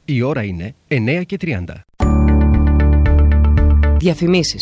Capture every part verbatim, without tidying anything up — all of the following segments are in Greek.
Η ώρα είναι εννέα και τριάντα. Διαφημίσεις.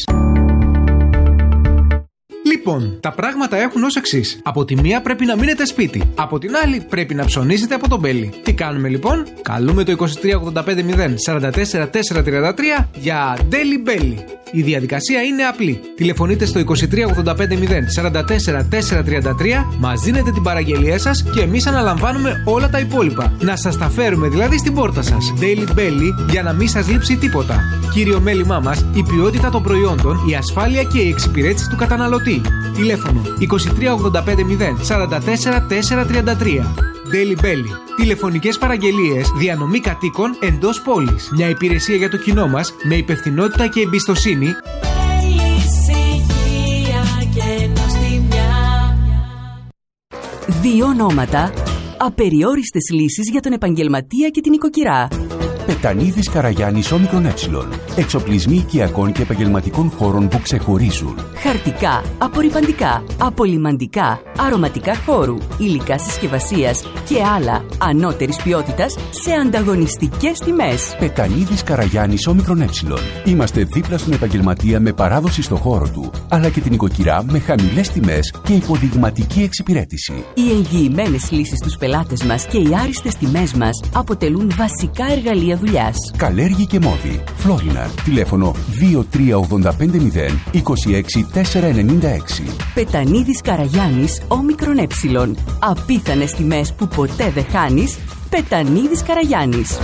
Λοιπόν, τα πράγματα έχουν ως εξής. Από τη μία πρέπει να μείνετε σπίτι. Από την άλλη πρέπει να ψωνίζετε από τον Μπέλι. Τι κάνουμε λοιπόν? Καλούμε το είκοσι τρία ογδόντα πέντε μηδέν σαράντα τέσσερα τετρακόσια τριάντα τρία για Daily Belly. Η διαδικασία είναι απλή. Τηλεφωνείτε στο είκοσι τρία ογδόντα πέντε μηδέν σαράντα τέσσερα τετρακόσια τριάντα τρία, μας δίνετε την παραγγελία σας και εμείς αναλαμβάνουμε όλα τα υπόλοιπα. Να σας τα φέρουμε δηλαδή στην πόρτα σας. Daily Belly για να μην σας λείψει τίποτα. Κύριο μέλημά μας, η ποιότητα των προϊόντων, η ασφάλεια και η εξυπηρέτηση του καταναλωτή. Τηλέφωνο είκοσι τρία ογδόντα πέντε μηδέν σαράντα τέσσερα τετρακόσια τριάντα τρία. Daily Belly. Τηλεφωνικές παραγγελίες, διανομή κατοίκων εντός πόλης. Μια υπηρεσία για το κοινό μας με υπευθυνότητα και εμπιστοσύνη. Δύο ονόματα, απεριόριστες λύσεις για τον επαγγελματία και την οικοκυρά. Πετανίδης Καραγιάννης Όμικρον Ε. Εξοπλισμοί οικιακών και επαγγελματικών χώρων που ξεχωρίζουν. Χαρτικά, απορρυπαντικά, απολυμαντικά, αρωματικά χώρου, υλικά συσκευασίας και άλλα ανώτερης ποιότητας σε ανταγωνιστικές τιμές. Πετανίδης Καραγιάννης Όμικρον Ε. Είμαστε δίπλα στον επαγγελματία με παράδοση στο χώρο του, αλλά και την οικοκυρά με χαμηλές τιμές και υποδειγματική εξυπηρέτηση. Οι εγγυημένες λύσεις στους πελάτες μας και οι άριστες τιμές μας αποτελούν βασικά εργαλεία δουλειάς. Καλέργη και Μόδι. Φλόρινα. Τηλέφωνο δύο τρία ογδόντα πέντε μηδέν είκοσι έξι τετρακόσια ενενήντα έξι. Πετανίδης Καραγιάννης Όμικρον Ε. Απίθανες τιμές που ποτέ δεν χάνεις. Πετανίδης Καραγιάννης.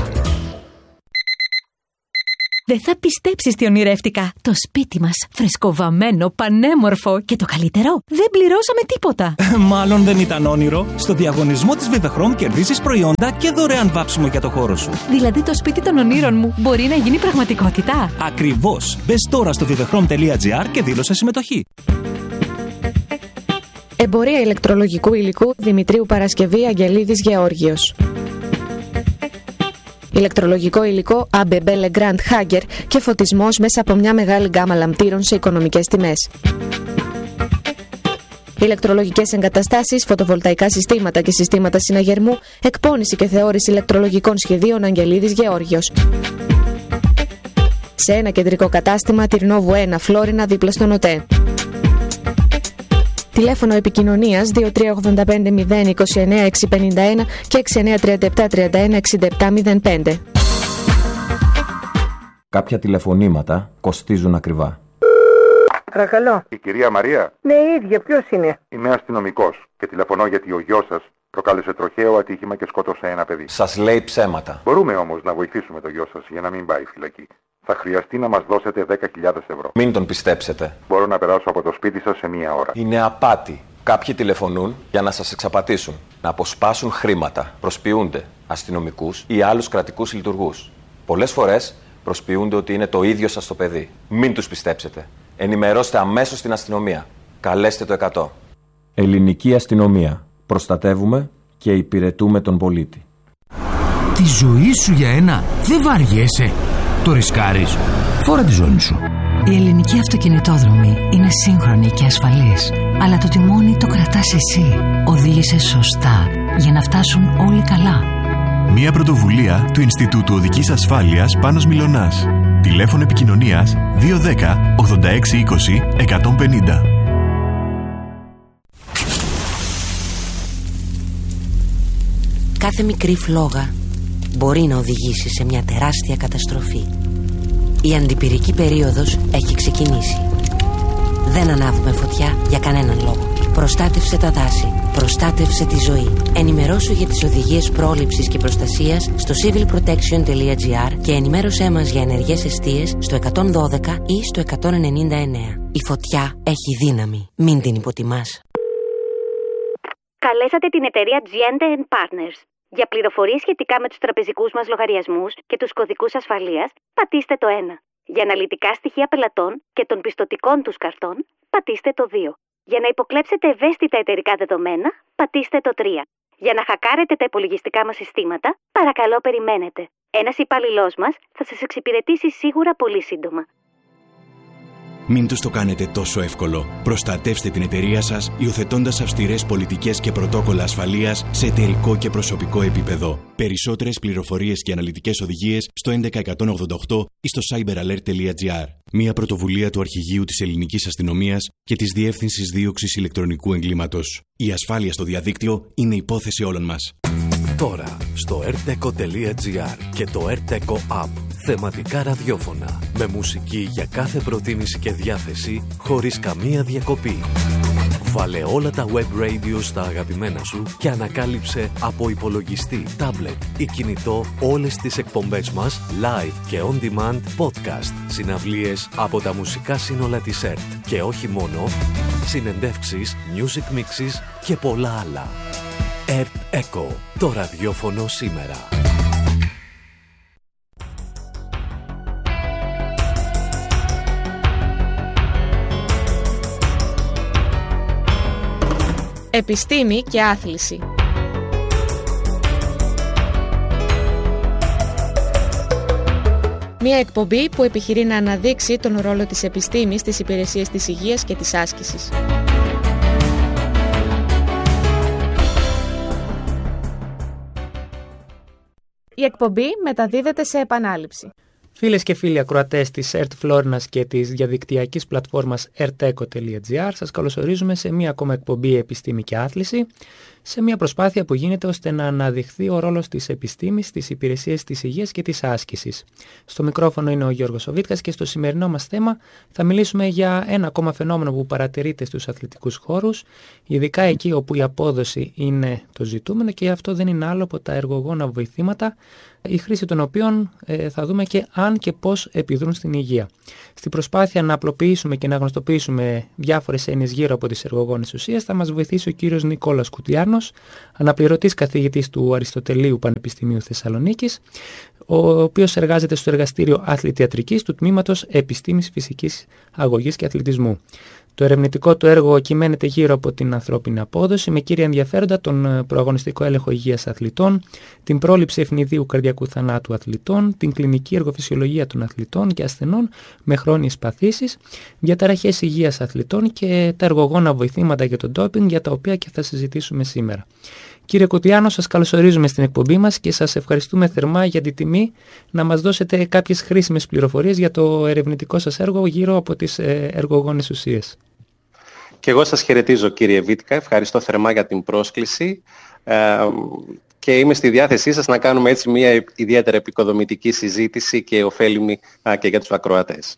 Δεν θα πιστέψεις τι ονειρεύτηκα. Το σπίτι μας, φρεσκοβαμμένο, πανέμορφο και το καλύτερο, δεν πληρώσαμε τίποτα. Μάλλον δεν ήταν όνειρο. Στο διαγωνισμό της Vivechrom κερδίζεις προϊόντα και δωρεάν βάψιμο για το χώρο σου. Δηλαδή το σπίτι των ονείρων μου μπορεί να γίνει πραγματικότητα. Ακριβώς. Μπες τώρα στο vivechrom τελεία gr και δήλωσε συμμετοχή. Εμπορία ηλεκτρολογικού υλικού Δημητρίου Παρασκευή Αγγελίδης Γεώργιος. Ηλεκτρολογικό υλικό έι μπι μπι Legrand Hager και φωτισμός μέσα από μια μεγάλη γκάμα λαμπτήρων σε οικονομικές τιμές. Ηλεκτρολογικές εγκαταστάσεις, φωτοβολταϊκά συστήματα και συστήματα συναγερμού, εκπώνηση και θεώρηση ηλεκτρολογικών σχεδίων Αγγελίδης Γεώργιος. Σε ένα κεντρικό κατάστημα, Τυρνόβου ένα, Φλόρινα, δίπλα στον ΟΤΕ. Τηλέφωνο επικοινωνίας δύο τρία ογδόντα πέντε μηδέν είκοσι εννέα εξακόσια πενήντα ένα και έξι εννέα τριάντα επτά τριάντα ένα εξήντα επτά μηδέν πέντε. Κάποια τηλεφωνήματα κοστίζουν ακριβά. Παρακαλώ. Η κυρία Μαρία. Ναι, η ίδια. Ποιος είναι? Είμαι αστυνομικός και τηλεφωνώ γιατί ο γιος σας προκάλεσε τροχαίο ατύχημα και σκότωσε ένα παιδί. Σας λέει ψέματα. Μπορούμε όμως να βοηθήσουμε τον γιο σας για να μην πάει φυλακή. Θα χρειαστεί να μας δώσετε δέκα χιλιάδες ευρώ. Μην τον πιστέψετε. Μπορώ να περάσω από το σπίτι σας σε μία ώρα. Είναι απάτη. Κάποιοι τηλεφωνούν για να σας εξαπατήσουν, να αποσπάσουν χρήματα, προσποιούνται αστυνομικούς ή άλλους κρατικούς λειτουργούς. Πολλές φορές προσποιούνται ότι είναι το ίδιο σας το παιδί. Μην τους πιστέψετε. Ενημερώστε αμέσως την αστυνομία. Καλέστε το εκατό. Ελληνική αστυνομία. Προστατεύουμε και υπηρετούμε τον πολίτη. Τη ζωή σου για ένα δεν βαριέσαι. Το ρισκάρεις. Φόρα τη ζώνη σου. Η ελληνική αυτοκινητόδρομη είναι σύγχρονη και ασφαλής. Αλλά το τιμόνι το κρατάς εσύ. Οδήγησε σωστά για να φτάσουν όλοι καλά. Μια πρωτοβουλία του Ινστιτούτου Οδικής Ασφάλειας Πάνος Μιλωνάς. Τηλέφωνο επικοινωνίας δύο ένα μηδέν ογδόντα έξι είκοσι εκατόν πενήντα. Κάθε μικρή φλόγα μπορεί να οδηγήσει σε μια τεράστια καταστροφή. Η αντιπυρική περίοδος έχει ξεκινήσει. Δεν ανάβουμε φωτιά για κανέναν λόγο. Προστάτευσε τα δάση. Προστάτευσε τη ζωή. Ενημερώσου για τις οδηγίες πρόληψης και προστασίας στο civil protection τελεία gr και ενημέρωσέ μας για ενεργές εστίες στο εκατόν δώδεκα ή στο εκατόν ενενήντα εννέα. Η φωτιά έχει δύναμη. Μην την υποτιμάς. Καλέσατε την εταιρεία τζι εντ εντ Partners. Για πληροφορίες σχετικά με τους τραπεζικούς μας λογαριασμούς και τους κωδικούς ασφαλείας, πατήστε το ένα. Για αναλυτικά στοιχεία πελατών και των πιστωτικών τους καρτών, πατήστε το δύο. Για να υποκλέψετε ευαίσθητα εταιρικά δεδομένα, πατήστε το τρία. Για να χακάρετε τα υπολογιστικά μας συστήματα, παρακαλώ περιμένετε. Ένας υπαλληλός μας θα σας εξυπηρετήσει σίγουρα πολύ σύντομα. Μην τους το κάνετε τόσο εύκολο. Προστατεύστε την εταιρεία σας υιοθετώντας αυστηρές πολιτικές και πρωτόκολλα ασφαλείας σε εταιρικό και προσωπικό επίπεδο. Περισσότερες πληροφορίες και αναλυτικές οδηγίες στο έντεκα εκατόν ογδόντα οκτώ ή στο cyber alert τελεία gr. Μία πρωτοβουλία του Αρχηγείου της Ελληνικής Αστυνομίας και της Διεύθυνσης Δίωξης Ηλεκτρονικού Εγκλήματος. Η ασφάλεια στο διαδίκτυο είναι υπόθεση όλων μας. Τώρα στο ερτέκο τελεία gr και το ερτέκο App. Θεματικά ραδιόφωνα με μουσική για κάθε προτίμηση και διάθεση χωρίς καμία διακοπή. Βάλε όλα τα web radio στα αγαπημένα σου και ανακάλυψε από υπολογιστή, tablet ή κινητό όλες τις εκπομπές μας live και on demand podcast, συναυλίες από τα μουσικά σύνολα της ΕΡΤ και όχι μόνο, συνεντεύξεις, music mixes και πολλά άλλα. ΕΡΤ Echo, το ραδιόφωνο σήμερα. Επιστήμη και άθληση. Μία εκπομπή που επιχειρεί να αναδείξει τον ρόλο της επιστήμης στις υπηρεσίες της υγείας και της άσκησης. Η εκπομπή μεταδίδεται σε επανάληψη. Φίλες και φίλοι ακροατές της ΕΡΤ Φλόρινας και της διαδικτυακής πλατφόρμας ερτέκο τελεία gr, σας καλωσορίζουμε σε μία ακόμα εκπομπή Επιστήμη και Άθληση, σε μία προσπάθεια που γίνεται ώστε να αναδειχθεί ο ρόλος της επιστήμης στις υπηρεσίες της υγείας και της άσκησης. Στο μικρόφωνο είναι ο Γιώργος Οβίτκας και στο σημερινό μας θέμα θα μιλήσουμε για ένα ακόμα φαινόμενο που παρατηρείται στους αθλητικούς χώρους, ειδικά εκεί όπου η απόδοση είναι το ζητούμενο, και αυτό δεν είναι άλλο από τα εργογόνα βοηθήματα, η χρήση των οποίων ε, θα δούμε και αν και πώς επιδρούν στην υγεία. Στην προσπάθεια να απλοποιήσουμε και να γνωστοποιήσουμε διάφορες έννοιες γύρω από τις εργογόνες ουσίες θα μας βοηθήσει ο κύριος Νικόλας Κουτιάνος, αναπληρωτής καθηγητής του Αριστοτελείου Πανεπιστημίου Θεσσαλονίκης, ο οποίος εργάζεται στο εργαστήριο αθλητιατρικής του Τμήματος Επιστήμης Φυσικής Αγωγής και Αθλητισμού. Το ερευνητικό του έργο κυμαίνεται γύρω από την ανθρώπινη απόδοση, με κύρια ενδιαφέροντα τον προαγωνιστικό έλεγχο υγείας αθλητών, την πρόληψη ευνηδίου καρδιακού θανάτου αθλητών, την κλινική εργοφυσιολογία των αθλητών και ασθενών με χρόνιες παθήσεις, διαταραχές υγείας αθλητών και τα εργογόνα βοηθήματα για τον ντόπινγκ, για τα οποία και θα συζητήσουμε σήμερα. Κύριε Κουτιάνο, σας καλωσορίζουμε στην εκπομπή μας και σας ευχαριστούμε θερμά για την τιμή να μας δώσετε κάποιες χρήσιμες πληροφορίες για το ερευνητικό σας έργο γύρω από τις εργογόνες ουσίες. Και εγώ σας χαιρετίζω, κύριε Βίτκα, ευχαριστώ θερμά για την πρόσκληση ε, και είμαι στη διάθεσή σας να κάνουμε έτσι μια ιδιαίτερα επικοδομητική συζήτηση και ωφέλιμη α, και για τους ακροατές.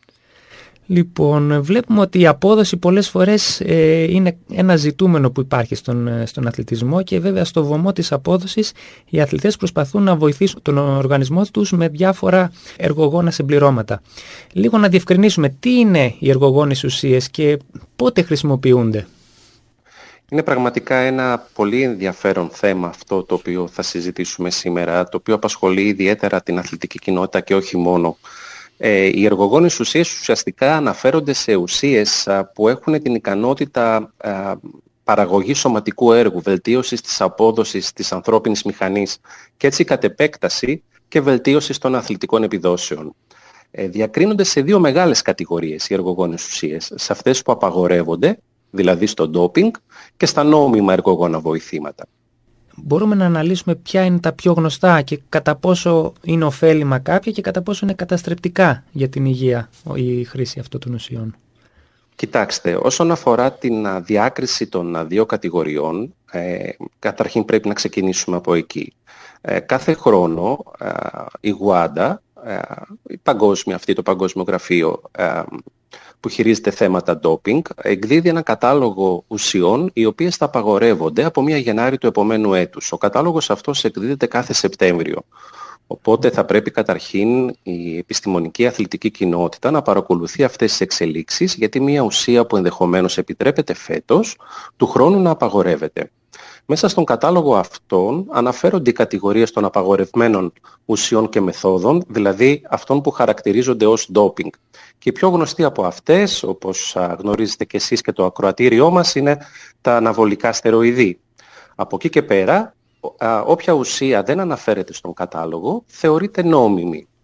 Λοιπόν, βλέπουμε ότι η απόδοση πολλές φορές ε, είναι ένα ζητούμενο που υπάρχει στον, στον αθλητισμό, και βέβαια στο βωμό της απόδοσης οι αθλητές προσπαθούν να βοηθήσουν τον οργανισμό τους με διάφορα εργογόνα συμπληρώματα. Λίγο να διευκρινίσουμε τι είναι οι εργογόνες ουσίες και πότε χρησιμοποιούνται. Είναι πραγματικά ένα πολύ ενδιαφέρον θέμα αυτό το οποίο θα συζητήσουμε σήμερα, το οποίο απασχολεί ιδιαίτερα την αθλητική κοινότητα και όχι μόνο. Ε, οι εργογόνες ουσίες ουσιαστικά αναφέρονται σε ουσίες α, που έχουν την ικανότητα α, παραγωγής σωματικού έργου, βελτίωσης της απόδοσης της ανθρώπινης μηχανής και έτσι κατ' επέκταση και βελτίωσης των αθλητικών επιδόσεων. Ε, διακρίνονται σε δύο μεγάλες κατηγορίες οι εργογόνες ουσίες, σε αυτές που απαγορεύονται, δηλαδή στο ντόπινγκ, και στα νόμιμα εργογόνα βοηθήματα. Μπορούμε να αναλύσουμε ποια είναι τα πιο γνωστά και κατά πόσο είναι ωφέλιμα κάποια και κατά πόσο είναι καταστρεπτικά για την υγεία η χρήση αυτών των ουσιών. Κοιτάξτε, όσον αφορά την διάκριση των δύο κατηγοριών, ε, καταρχήν πρέπει να ξεκινήσουμε από εκεί. Ε, κάθε χρόνο ε, η Γουάντα, ε, η παγκόσμια, αυτή το παγκόσμιο γραφείο ε, που χειρίζεται θέματα ντόπινγκ, εκδίδει ένα κατάλογο ουσιών οι οποίες θα απαγορεύονται από μία Γενάρη του επομένου έτους. Ο κατάλογος αυτός εκδίδεται κάθε Σεπτέμβριο. Οπότε θα πρέπει καταρχήν η επιστημονική αθλητική κοινότητα να παρακολουθεί αυτές τις εξελίξεις, γιατί μία ουσία που ενδεχομένως επιτρέπεται φέτος, του χρόνου να απαγορεύεται. Μέσα στον κατάλογο αυτών αναφέρονται οι κατηγορίες των απαγορευμένων ουσιών και μεθόδων, δηλαδή αυτών που χαρακτηρίζονται ως ντόπινγκ. Και οι πιο γνωστοί από αυτές, όπως γνωρίζετε και εσείς και το ακροατήριό μας, είναι τα αναβολικά στεροειδή. Από εκεί και πέρα, όποια ουσία δεν αναφέρεται στον κατάλογο θεωρείται νόμιμη.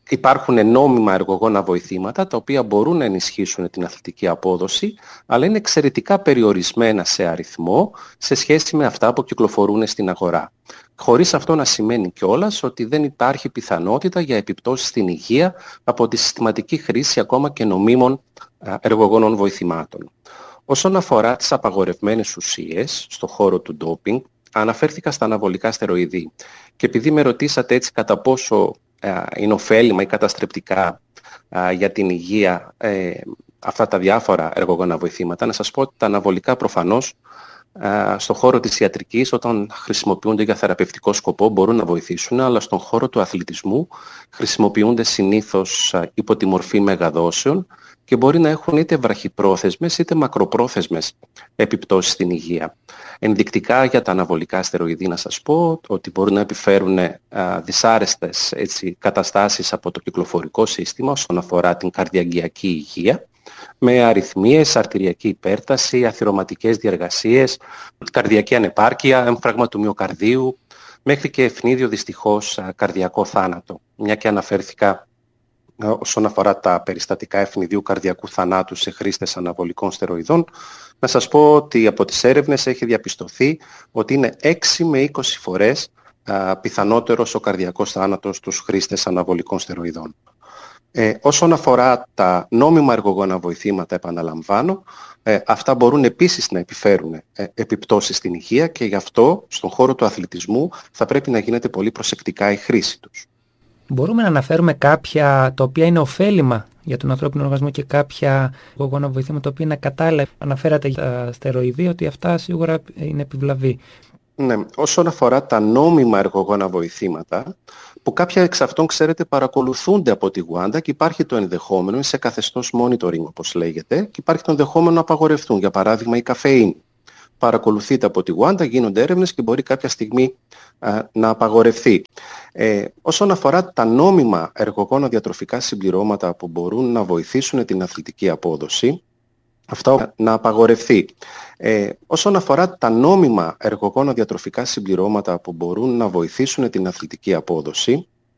υπάρχουν νόμιμα εργογόνα βοηθήματα τα οποία μπορούν να ενισχύσουν την αθλητική απόδοση, αλλά είναι εξαιρετικά περιορισμένα σε αριθμό σε σχέση με αυτά που κυκλοφορούν στην αγορά. Χωρίς αυτό να σημαίνει κιόλας ότι δεν υπάρχει πιθανότητα για επιπτώσεις στην υγεία από τη συστηματική χρήση ακόμα και νομίμων εργογόνων βοηθημάτων. Όσον αφορά τις απαγορευμένες ουσίες στον χώρο του ντόπινγκ, αναφέρθηκα στα αναβολικά στεροειδή και επειδή με ρωτήσατε έτσι κατά πόσο είναι ωφέλιμα ή καταστρεπτικά για την υγεία ε, αυτά τα διάφορα εργογόνα βοηθήματα, να σας πω ότι τα αναβολικά προφανώς στον χώρο της ιατρικής, όταν χρησιμοποιούνται για θεραπευτικό σκοπό, μπορούν να βοηθήσουν, αλλά στον χώρο του αθλητισμού χρησιμοποιούνται συνήθως υπό τη μορφή μεγαδόσεων και μπορεί να έχουν είτε βραχυπρόθεσμες είτε μακροπρόθεσμες επιπτώσεις στην υγεία. Ενδεικτικά για τα αναβολικά στεροειδή να σας πω ότι μπορούν να επιφέρουν α, δυσάρεστες έτσι, καταστάσεις από το κυκλοφορικό σύστημα όσον αφορά την καρδιαγγειακή υγεία, με αρρυθμίες, αρτηριακή υπέρταση, αθυρωματικές διεργασίες, καρδιακή ανεπάρκεια, έμφραγμα του μυοκαρδίου, μέχρι και ευνίδιο δυστυχώς καρδιακό θάνατο. Μια και αναφέρθηκα όσον αφορά τα περιστατικά ευνηδίου καρδιακού θανάτου σε χρήστες αναβολικών στεροειδών, να σας πω ότι από τις έρευνες έχει διαπιστωθεί ότι είναι έξι με είκοσι φορές α, πιθανότερος ο καρδιακός θάνατος στους χρήστες αναβολικών στεροειδών. Ε, όσον αφορά τα νόμιμα εργογόνα βοηθήματα, επαναλαμβάνω, ε, αυτά μπορούν επίσης να επιφέρουν ε, επιπτώσεις στην υγεία και γι' αυτό στον χώρο του αθλητισμού θα πρέπει να γίνεται πολύ προσεκτικά η χρήση τους. Μπορούμε να αναφέρουμε κάποια τα οποία είναι ωφέλιμα για τον ανθρώπινο οργανισμό και κάποια εργογόνα βοηθήματα τα οποία είναι κατάλληλα. Αναφέρατε τα στεροειδή ότι αυτά σίγουρα είναι επιβλαβή. Ναι, όσον αφορά τα νόμιμα εργογόνα βοηθήματα, που κάποια εξ αυτών, ξέρετε, παρακολουθούνται από τη Γουάντα και υπάρχει το ενδεχόμενο, σε καθεστώς monitoring όπως λέγεται, και υπάρχει το ενδεχόμενο να απαγορευτούν, για παράδειγμα η καφεΐνη. Παρακολουθείται από τη Γουάντα, γίνονται έρευνες και μπορεί κάποια στιγμή α, να απαγορευτεί. Ε, όσον αφορά τα νόμιμα εργογόνα διατροφικά συμπληρώματα που μπορούν να βοηθήσουν την αθλητική απόδοση, αυτά να απαγορευτεί. Ε, όσον αφορά τα νόμιμα εργογόνα διατροφικά συμπληρώματα που μπορούν να βοηθήσουν την αθλητική απόδοση,